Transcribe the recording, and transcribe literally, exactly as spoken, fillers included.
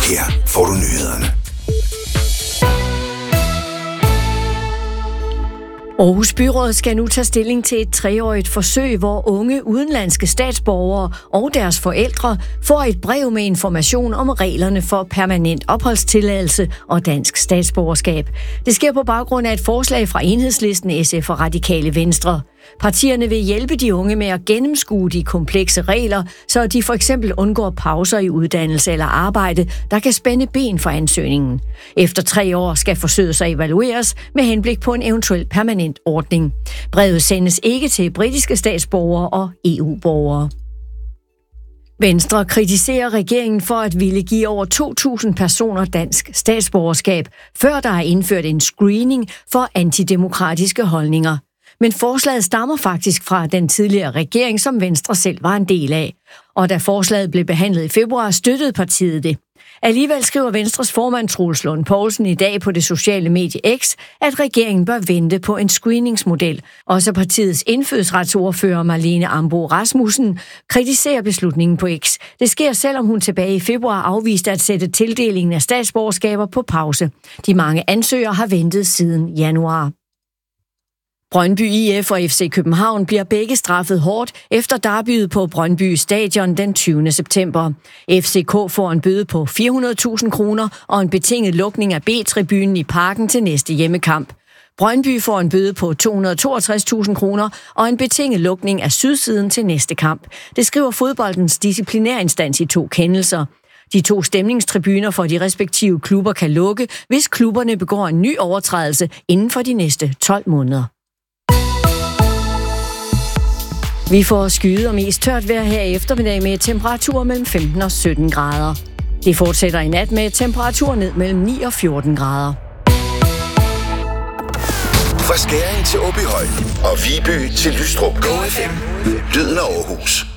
Her får du nyhederne. Aarhus Byråd skal nu tage stilling til et treårigt forsøg, hvor unge udenlandske statsborgere og deres forældre får et brev med information om reglerne for permanent opholdstilladelse og dansk statsborgerskab. Det sker på baggrund af et forslag fra Enhedslisten, S F og Radikale Venstre. Partierne vil hjælpe de unge med at gennemskue de komplekse regler, så de for eksempel undgår pauser i uddannelse eller arbejde, der kan spænde ben for ansøgningen. Efter tre år skal forsøget så evalueres med henblik på en eventuel permanent ordning. Brevet sendes ikke til britiske statsborgere og E U-borgere. Venstre kritiserer regeringen for at ville give over to tusind personer dansk statsborgerskab, før der er indført en screening for antidemokratiske holdninger. Men forslaget stammer faktisk fra den tidligere regering, som Venstre selv var en del af. Og da forslaget blev behandlet i februar, støttede partiet det. Alligevel skriver Venstres formand Troels Lund Poulsen i dag på det sociale medie X, at regeringen bør vente på en screeningsmodel. Også partiets indfødsretsordfører Marlene Ambo-Rasmussen kritiserer beslutningen på X. Det sker selvom hun tilbage i februar afviste at sætte tildelingen af statsborgerskaber på pause. De mange ansøgere har ventet siden januar. Brøndby I F og F C København bliver begge straffet hårdt efter derbyet på Brøndby Stadion den tyvende september. F C K får en bøde på fire hundrede tusind kroner og en betinget lukning af B-tribunen i parken til næste hjemmekamp. Brøndby får en bøde på to hundrede og toogtres tusind kroner og en betinget lukning af sydsiden til næste kamp. Det skriver fodboldens disciplinærinstans i to kendelser. De to stemningstribuner for de respektive klubber kan lukke, hvis klubberne begår en ny overtrædelse inden for de næste tolv måneder. Vi får skyde og mest tørt vejr her i eftermiddag med temperaturer mellem femten og sytten grader. Det fortsætter i nat med temperaturer ned mellem ni og fjorten grader. Fra Skæring til Åbyhøj og Viby til Lystrup. Go F M. Lyden af Aarhus.